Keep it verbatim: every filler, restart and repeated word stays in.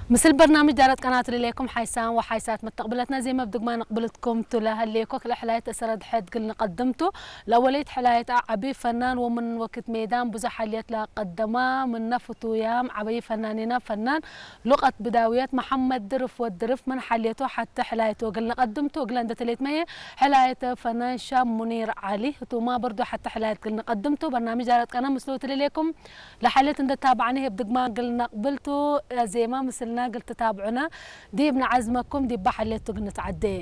مثل برنامج دارت قناة ليكم حيسان وحيسات مستقبلتنا زي ما بدك ما نقبلتكم تلا هالليكو كل حلاية أسرد حد قلنا قدمته لوليت حلاية عبي فنان ومن وقت ميدان بزح حليت لا قدما من نفتو يام عبي فناننا فنان لقط بداويات محمد درف والدرف من حليته حتى حلايته قلنا قدمته قلنا دتليت مية حلاية فنان شام منير علي ما برضو حتى حلاية قلنا قدمته برنامج دارت قناة مسلوت ليكم لحليت انت تابعني بدك ما قلنا قبلته زي ما مثلنا قلت تتابعونا دي ابن عزمكم دي بحليتو نتعدي